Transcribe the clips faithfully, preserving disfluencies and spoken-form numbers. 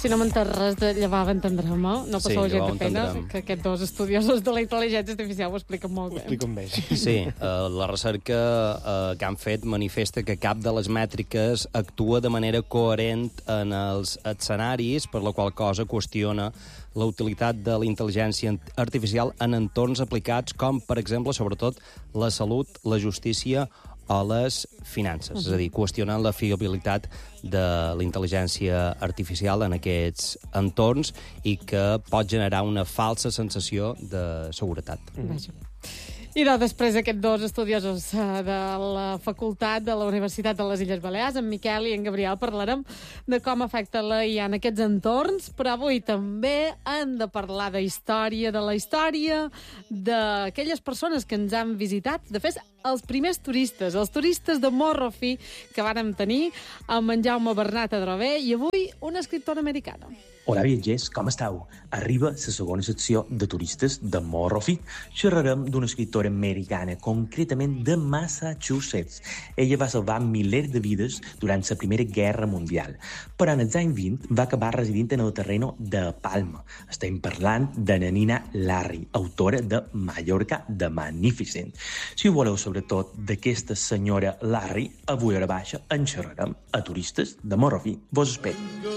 Si no m'entens res de llevar entendrem, eh? No passeu Sí, gent llevar de pena, entendrem. que aquests dos estudiosos de la intel·ligència artificial ho expliquen molt Ho bé. explico amb bé. Sí, eh, la recerca eh, que han fet manifesta que cap de les mètriques actua de manera coherent en els escenaris, per la qual cosa qüestiona la utilitat de la intel·ligència artificial en entorns aplicats com, per exemple, sobretot, la salut, la justícia o les finances. Uh-huh. És a dir, qüestionant la fiabilitat de la intel·ligència artificial en aquests entorns i que pot generar una falsa sensació de seguretat. Vaja. I doncs, després aquests dos estudiosos eh, de la facultat de la Universitat de les Illes Balears, en Miquel i en Gabriel, parlarem de com afecta la I A en aquests entorns, però avui també hem de parlar de història, de la història d'aquelles persones que ens han visitat, de fet, els primers turistes, els turistes de Morro Fi que vàrem tenir amb en Jaume Bernat Adrover i avui una escriptora americana. Hola, viatgers, com esteu? Arriba la segona secció de turistes de Morro Fi. Xerrarem d'una escriptora americana, concretament de Massachusetts. Ella va salvar milers de vides durant la Primera Guerra Mundial, però en els anys vint va acabar residint en el terreno de Palma. Estem parlant de na Nina Larry, autora de Mallorca the Magnificent. Si voleu sobretot d'aquesta senyora Larry, avui a la baixa en xerrarem a turistes de Morro Fi. Vos espero.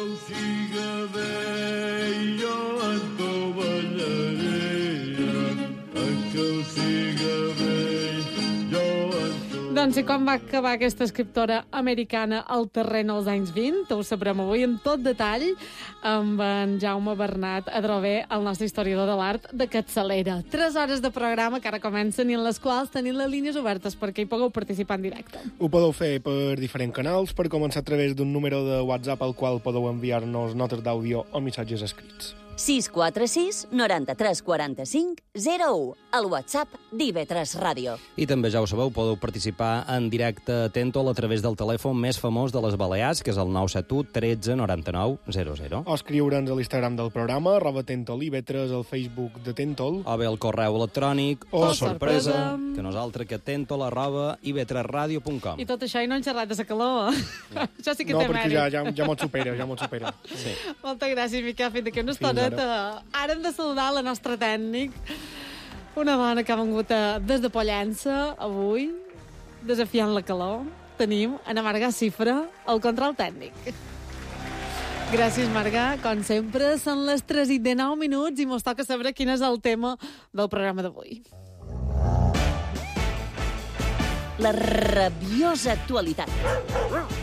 Doncs i com va acabar aquesta escriptora americana al terreny als anys vint? Ho sabrem avui en tot detall amb en Jaume Bernat Adrover, el nostre historiador de l'art de capçalera. Tres hores de programa que ara comencen i en les quals tenim les línies obertes perquè hi pugueu participar en directe. Ho podeu fer per diferents canals, per començar a través d'un número de WhatsApp al qual podeu enviar-nos notes d'àudio o missatges escrits. sis quatre sis, noranta-tres quaranta-cinc, zero u, el WhatsApp d'I V tres Ràdio. I també, ja ho sabeu, podeu participar en directe a Tentol a través del telèfon més famós de les Balears, que és el nou set u tretze noranta-nou zero zero. O escriure'ns a l'Instagram del programa, arroba Tentol I V tres, al Facebook de Tentol. O bé el correu electrònic, O o sorpresa, sorpresa, que nosaltres que tentol arroba i v tres radio punt com. I tot això i no han xerrat de la calor. No. Això sí que No, té perquè mèrit. ja, ja, ja m'ho supera, ja m'ho supera. Sí. Moltes gràcies, Miquel. Fins d'aquí una Fins estoneta. Ara hem de saludar la nostra tècnic, una dona que ha vengut a, des de Pollença, avui, desafiant la calor. Tenim Ana Marga Cifra, el control tècnic. Gràcies, Marga. Com sempre, són les tres i dinou minuts i mos toca saber quin és el tema del programa d'avui. La rabiosa actualitat.